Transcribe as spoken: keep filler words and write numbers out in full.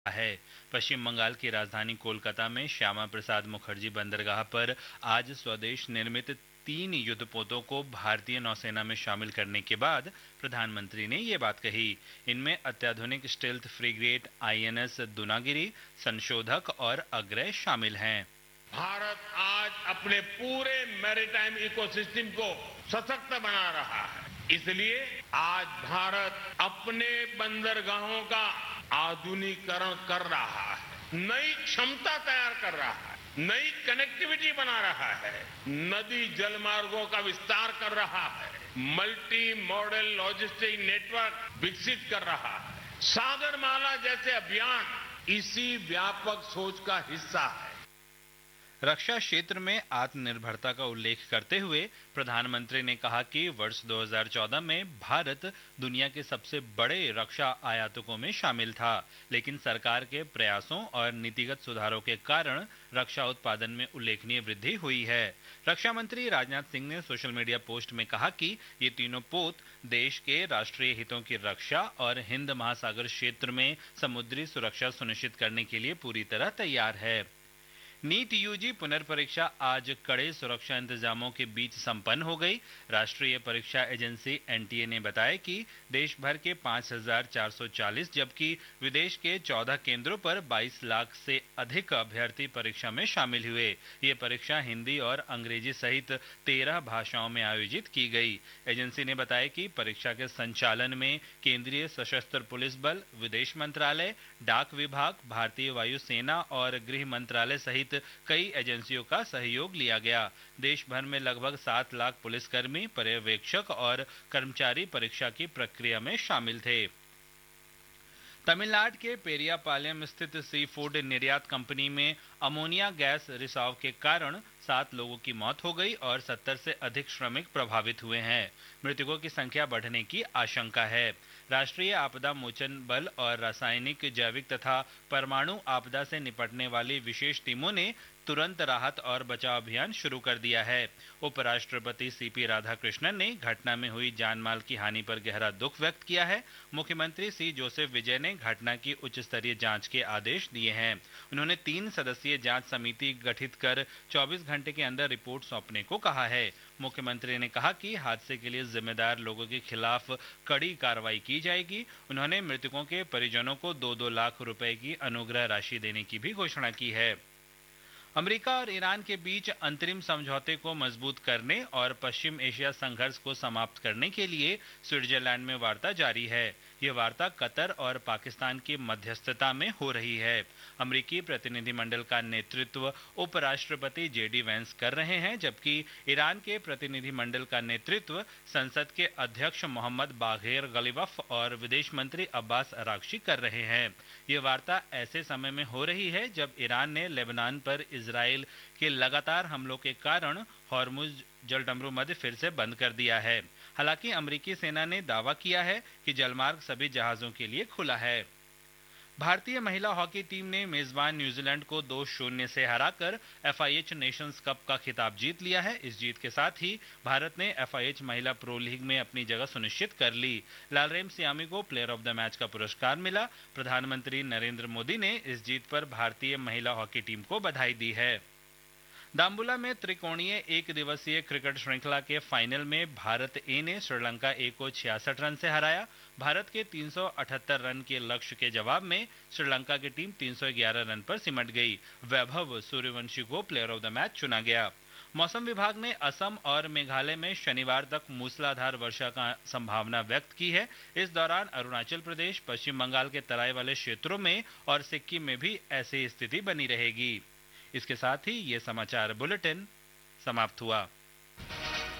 है। पश्चिम बंगाल की राजधानी कोलकाता में श्यामा प्रसाद मुखर्जी बंदरगाह पर आज स्वदेश निर्मित तीन युद्धपोतों को भारतीय नौसेना में शामिल करने के बाद प्रधानमंत्री ने ये बात कही। इनमें अत्याधुनिक स्टेल्थ फ्रिगेट आईएनएस दुनागिरी, संशोधक और अग्रय शामिल हैं। भारत आज अपने पूरे मैरीटाइम इकोसिस्टम को सशक्त बना रहा है। इसलिए आज भारत अपने बंदरगाहों का आधुनिकीकरण कर रहा है, नई क्षमता तैयार कर रहा है, नई कनेक्टिविटी बना रहा है, नदी जलमार्गों का विस्तार कर रहा है, मल्टी मॉडल लॉजिस्टिक नेटवर्क विकसित कर रहा है। सागरमाला जैसे अभियान इसी व्यापक सोच का हिस्सा है। रक्षा क्षेत्र में आत्मनिर्भरता का उल्लेख करते हुए प्रधानमंत्री ने कहा कि वर्ष दो हज़ार चौदह में भारत दुनिया के सबसे बड़े रक्षा आयातकों में शामिल था, लेकिन सरकार के प्रयासों और नीतिगत सुधारों के कारण रक्षा उत्पादन में उल्लेखनीय वृद्धि हुई है। रक्षा मंत्री राजनाथ सिंह ने सोशल मीडिया पोस्ट में कहा कि ये तीनों पोत देश के राष्ट्रीय हितों की रक्षा और हिंद महासागर क्षेत्र में समुद्री सुरक्षा सुनिश्चित करने के लिए पूरी तरह तैयार है। नीट यूजी पुनर्परीक्षा आज कड़े सुरक्षा इंतजामों के बीच संपन्न हो गई। राष्ट्रीय परीक्षा एजेंसी एनटीए ने बताया कि देश भर के पाँच हज़ार चार सौ चालीस जबकि विदेश के चौदह केंद्रों पर बाईस लाख से अधिक अभ्यर्थी परीक्षा में शामिल हुए। ये परीक्षा हिंदी और अंग्रेजी सहित तेरह भाषाओं में आयोजित की गई। एजेंसी ने बताया कि परीक्षा के संचालन में केंद्रीय सशस्त्र पुलिस बल, विदेश मंत्रालय, डाक विभाग, भारतीय वायुसेना और गृह मंत्रालय सहित कई एजेंसियों का सहयोग लिया गया। देश भर में लगभग सात लाख पुलिसकर्मी, पर्यवेक्षक और कर्मचारी परीक्षा की प्रक्रिया में शामिल थे। तमिलनाडु के पेरियापालयम स्थित सी फूड निर्यात कंपनी में अमोनिया गैस रिसाव के कारण सात लोगों की मौत हो गई और सत्तर से अधिक श्रमिक प्रभावित हुए हैं। मृतकों की संख्या बढ़ने की आशंका है। राष्ट्रीय आपदा मोचन बल और रासायनिक, जैविक तथा परमाणु आपदा से निपटने वाली विशेष टीमों ने तुरंत राहत और बचाव अभियान शुरू कर दिया है। उपराष्ट्रपति सीपी राधाकृष्णन ने घटना में हुई जानमाल की हानि पर गहरा दुख व्यक्त किया है। मुख्यमंत्री सी जोसेफ विजय ने घटना की उच्च स्तरीय जांच के आदेश दिए हैं। उन्होंने तीन सदस्यीय जांच समिति गठित कर चौबीस घंटे के अंदर रिपोर्ट सौंपने को कहा है। मुख्यमंत्री ने कहा कि हादसे के लिए जिम्मेदार लोगों के खिलाफ कड़ी कार्रवाई की जाएगी। उन्होंने मृतकों के परिजनों को दो दो लाख रुपए की अनुग्रह राशि देने की भी घोषणा की है। अमेरिका और ईरान के बीच अंतरिम समझौते को मजबूत करने और पश्चिम एशिया संघर्ष को समाप्त करने के लिए स्विट्जरलैंड में वार्ता जारी है। ये वार्ता कतर और पाकिस्तान की मध्यस्थता में हो रही है। अमेरिकी प्रतिनिधिमंडल का नेतृत्व उपराष्ट्रपति जेडी वैंस कर रहे हैं, जबकि ईरान के प्रतिनिधिमंडल का नेतृत्व संसद के अध्यक्ष मोहम्मद बाघेर गलीबफ और विदेश मंत्री अब्बास अरागची कर रहे हैं। ये वार्ता ऐसे समय में हो रही है जब ईरान ने लेबनान पर इजराइल के लगातार हमलों के कारण हॉर्मुज जलडमरू मध्य फिर से बंद कर दिया है। हालांकि अमेरिकी सेना ने दावा किया है कि जलमार्ग सभी जहाजों के लिए खुला है। भारतीय महिला हॉकी टीम ने मेजबान न्यूजीलैंड को दो शून्य से हराकर एफआईएच नेशंस कप का खिताब जीत लिया है। इस जीत के साथ ही भारत ने एफआईएच महिला प्रो लीग में अपनी जगह सुनिश्चित कर ली। लालरेम सियामी को प्लेयर ऑफ द मैच का पुरस्कार मिला। प्रधानमंत्री नरेंद्र मोदी ने इस जीत पर भारतीय महिला हॉकी टीम को बधाई दी है। दाम्बुला में त्रिकोणीय एक दिवसीय क्रिकेट श्रृंखला के फाइनल में भारत ए ने श्रीलंका ए को छियासठ रन से हराया। भारत के तीन सौ अठहत्तर रन के लक्ष्य के जवाब में श्रीलंका की टीम तीन सौ ग्यारह रन पर सिमट गई। वैभव सूर्यवंशी को प्लेयर ऑफ द मैच चुना गया। मौसम विभाग ने असम और मेघालय में शनिवार तक मूसलाधार वर्षा का संभावना व्यक्त की है। इस दौरान अरुणाचल प्रदेश, पश्चिम बंगाल के तराई वाले क्षेत्रों में और सिक्किम में भी ऐसी स्थिति बनी रहेगी। इसके साथ ही ये समाचार बुलेटिन समाप्त हुआ।